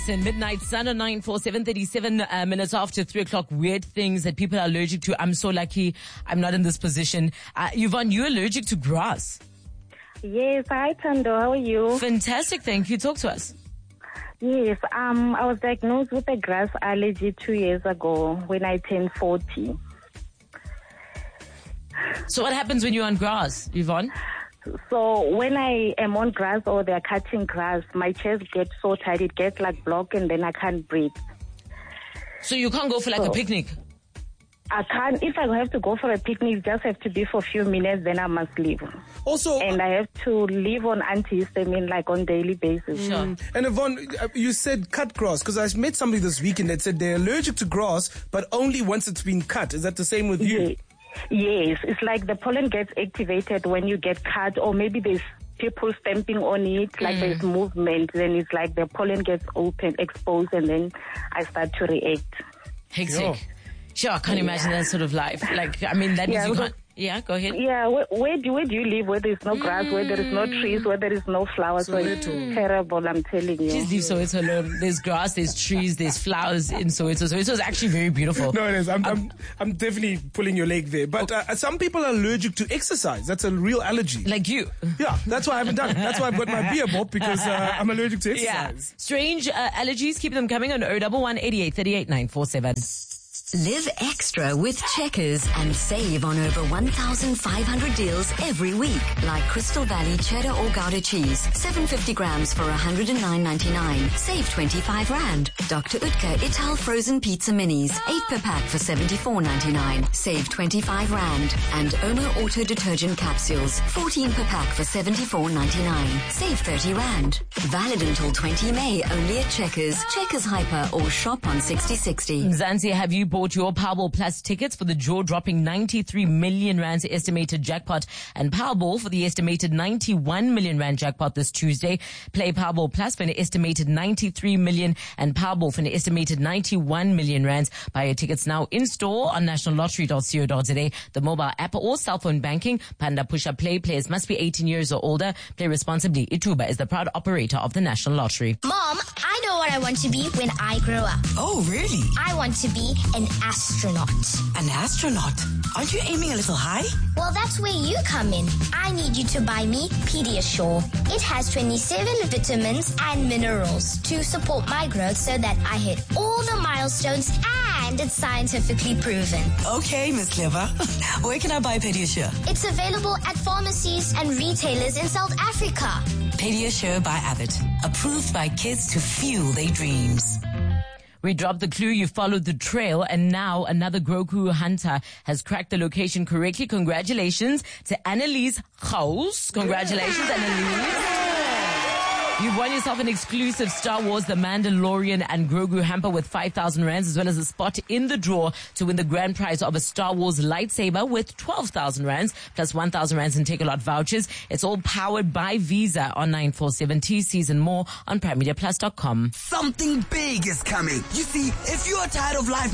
In Midnight Sun on 947, 37 minutes after 3 o'clock. Weird things that people are allergic to. I'm so lucky I'm not in this position. Yvonne, you're allergic to grass. Yes, hi Tando, how are you? Fantastic, thank you. Talk to us. Yes, I was diagnosed with a grass allergy 2 years ago when I turned 40. So what happens when you're on grass, Yvonne? So when I am on grass or they're cutting grass, my chest gets so tight, it gets like blocked and then I can't breathe. So you can't go for like a picnic? I can't. If I have to go for a picnic, it just have to be for a few minutes, then I must leave. Also, and I have to live on antihistamine like on daily basis. Sure. And Yvonne, you said cut grass, because I met somebody this weekend that said they're allergic to grass, but only once it's been cut. Is that the same with you? Yeah. Yes, it's like the pollen gets activated when you get cut, or maybe there's people stamping on it, like there's movement, then it's like the pollen gets open, exposed, and then I start to react. Hectic. Sure, I can't imagine that sort of life. Like, I mean, that means you can't... Yeah, go ahead. Yeah, where do you live where there is no grass, where there is no trees, where there is no flowers? So it's terrible, I'm telling you. Just leave Soweto alone. There's grass, there's trees, there's flowers in Soweto. Soweto is actually very beautiful. No, it is. I'm definitely pulling your leg there. But some people are allergic to exercise. That's a real allergy. Like you. Yeah, that's why I haven't done it. That's why I've got my beer bob, because I'm allergic to exercise. Yeah. Strange allergies, keep them coming on 011 88 38 947. Live extra with Checkers and save on over 1,500 deals every week. Like Crystal Valley Cheddar or Gouda cheese, 750 grams for $109.99. Save 25 Rand. Dr. Utker Ital frozen pizza minis, 8 per pack for $74.99. Save 25 Rand. And Omo auto detergent capsules, 14 per pack for $74.99. Save 30 Rand. Valid until 20 May only at Checkers, Checkers Hyper or shop on 6060. Mzansi, have you bought your Powerball Plus tickets for the jaw-dropping 93 million rands estimated jackpot and Powerball for the estimated 91 million rand jackpot this Tuesday? Play Powerball Plus for an estimated 93 million and Powerball for an estimated 91 million rands. Buy your tickets now in store on nationallottery.co.za, the mobile app or cell phone banking. Panda Push-Up Play. Players must be 18 years or older. Play responsibly. Ituba is the proud operator of the National Lottery. Mom, I know what I want to be when I grow up. Oh, really? I want to be an astronaut. An astronaut? Aren't you aiming a little high? Well, that's where you come in. I need you to buy me Pediasure. It has 27 vitamins and minerals to support my growth so that I hit all the milestones, and it's scientifically proven. Okay, Miss Clever. Where can I buy Pediasure? It's available at pharmacies and retailers in South Africa. Pediasure by Abbott. Approved by kids to fuel their dreams. We dropped the clue, you followed the trail, and now another Grogu hunter has cracked the location correctly. Congratulations to Annalise Gous. Congratulations, Annalise. You've won yourself an exclusive Star Wars The Mandalorian and Grogu hamper with 5,000 rands, as well as a spot in the draw to win the grand prize of a Star Wars lightsaber with 12,000 rands, plus 1,000 rands in Take-A-Lot vouchers. It's all powered by Visa on 947 TCs and more on PrimeMediaPlus.com. Something big is coming. You see, if you are tired of life